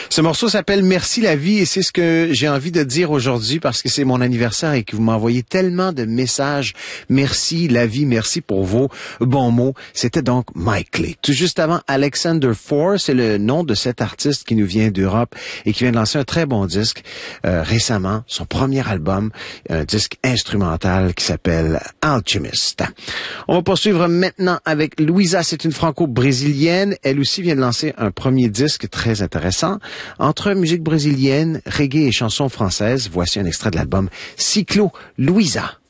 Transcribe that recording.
Ce morceau s'appelle Merci la vie et c'est ce que j'ai envie de dire aujourd'hui parce que c'est mon anniversaire et que vous m'envoyez tellement de messages. Merci la vie, merci pour vos bons mots. C'était donc Mike Lee. Tout juste avant, Alexander Four, c'est le nom de cet artiste qui nous vient d'Europe et qui vient de lancer un très bon disque récemment, son premier album, un disque instrumental qui s'appelle Alchemist. On va poursuivre maintenant avec Louisa, c'est une franco-brésilienne. Elle aussi vient de lancer un premier disque très intéressant. Entre musique brésilienne, reggae et chansons françaises, voici un extrait de l'album Cyclo Louisa.